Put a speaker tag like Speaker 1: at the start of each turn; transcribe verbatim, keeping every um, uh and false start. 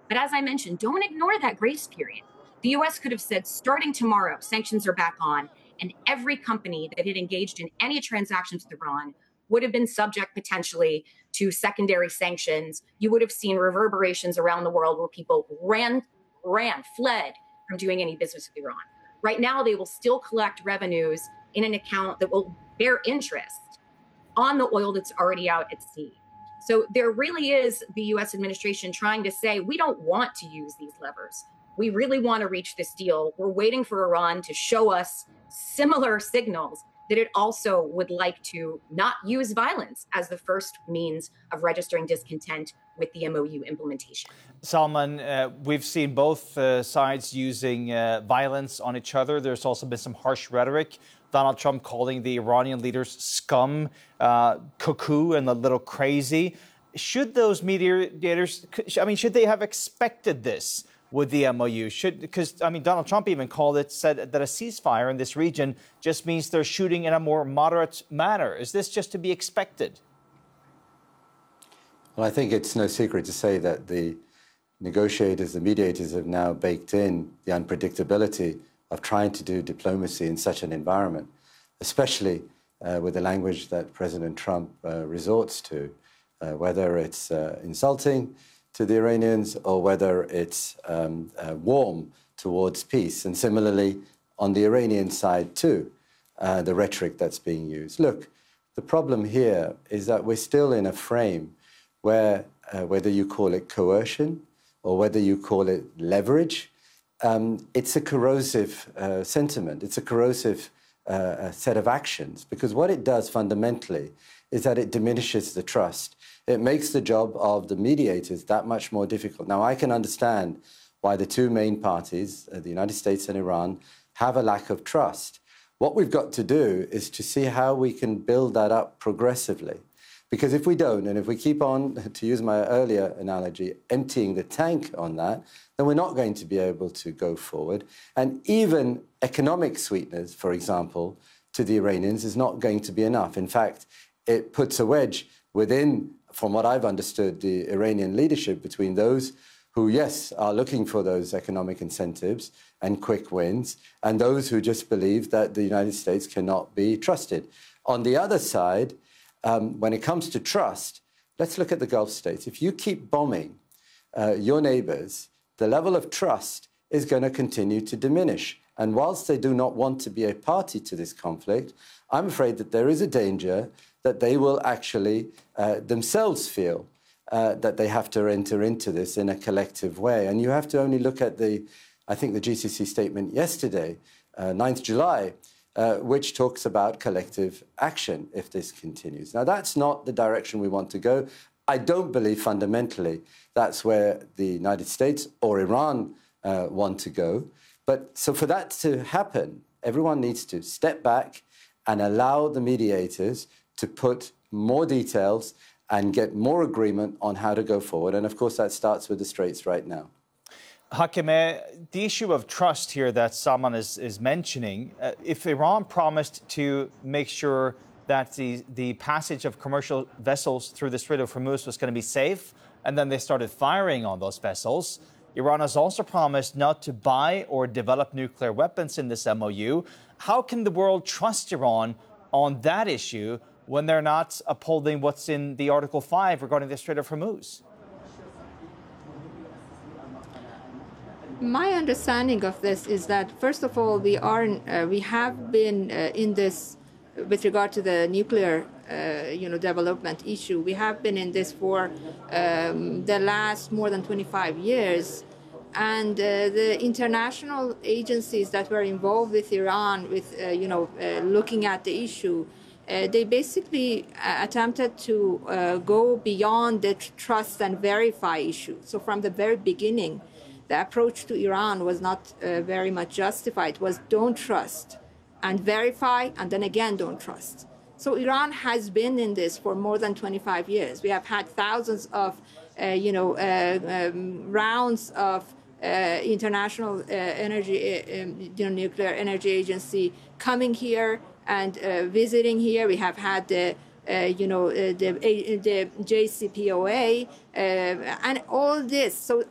Speaker 1: But as I mentioned, don't ignore that grace period. The U S could have said, starting tomorrow, sanctions are back on, and every company that had engaged in any transactions with Iran would have been subject potentially to secondary sanctions. You would have seen reverberations around the world where people ran, ran, fled from doing any business with Iran. Right now, they will still collect revenues in an account that will bear interest on the oil that's already out at sea. So there really is the U S administration trying to say, we don't want to use these levers. We really want to reach this deal. We're waiting for Iran to show us similar signals that it also would like to not use violence as the first means of registering discontent with the M O U implementation.
Speaker 2: Salman, uh, we've seen both uh, sides using uh, violence on each other. There's also been some harsh rhetoric. Donald Trump calling the Iranian leaders scum, uh, cuckoo, and a little crazy. Should those mediators, I mean, should they have expected this with the M O U? Should, because, I mean, Donald Trump even called it, said that a ceasefire in this region just means they're shooting in a more moderate manner. Is this just to be expected?
Speaker 3: Well, I think it's no secret to say that the negotiators, the mediators have now baked in the unpredictability of trying to do diplomacy in such an environment, especially uh, with the language that President Trump uh, resorts to, uh, whether it's uh, insulting to the Iranians or whether it's um, uh, warm towards peace. And similarly, on the Iranian side too, uh, the rhetoric that's being used. Look, the problem here is that we're still in a frame where uh, whether you call it coercion or whether you call it leverage, um, it's a corrosive uh, sentiment. It's a corrosive uh, set of actions, because what it does fundamentally is that it diminishes the trust. It makes the job of the mediators that much more difficult. Now, I can understand why the two main parties, uh, the United States and Iran, have a lack of trust. What we've got to do is to see how we can build that up progressively. Because if we don't, and if we keep on, to use my earlier analogy, emptying the tank on that, then we're not going to be able to go forward. And even economic sweeteners, for example, to the Iranians is not going to be enough. In fact, it puts a wedge within, from what I've understood, the Iranian leadership between those who, yes, are looking for those economic incentives and quick wins, and those who just believe that the United States cannot be trusted. On the other side, Um, when it comes to trust, let's look at the Gulf states. If you keep bombing uh, your neighbors, the level of trust is going to continue to diminish. And whilst they do not want to be a party to this conflict, I'm afraid that there is a danger that they will actually uh, themselves feel uh, that they have to enter into this in a collective way. And you have to only look at the, I think, the G C C statement yesterday, uh, ninth of July, Uh, which talks about collective action if this continues. Now, that's not the direction we want to go. I don't believe fundamentally that's where the United States or Iran uh, want to go. But so for that to happen, everyone needs to step back and allow the mediators to put more details and get more agreement on how to go forward. And of course, that starts with the Straits right now.
Speaker 2: Hakimeh, the issue of trust here that Salman is, is mentioning, uh, if Iran promised to make sure that the, the passage of commercial vessels through the Strait of Hormuz was going to be safe, and then they started firing on those vessels, Iran has also promised not to buy or develop nuclear weapons in this M O U. How can the world trust Iran on that issue when they're not upholding what's in the Article five regarding the Strait of Hormuz?
Speaker 4: My understanding of this is that, first of all, we are uh, we have been uh, in this with regard to the nuclear, uh, you know, development issue. We have been in this for um, the last more than twenty-five years, and uh, the international agencies that were involved with Iran, with uh, you know, uh, looking at the issue, uh, they basically uh, attempted to uh, go beyond the trust and verify issue. So from the very beginning, the approach to Iran was not uh, very much justified. It was don't trust and verify, and then again don't trust. So Iran has been in this for more than twenty-five years. We have had thousands of, uh, you know, uh, um, rounds of uh, international uh, energy, uh, um, you know, nuclear energy agency coming here and uh, visiting here. We have had the Uh, you know, uh, the, uh, the J C P O A, uh, and all this. So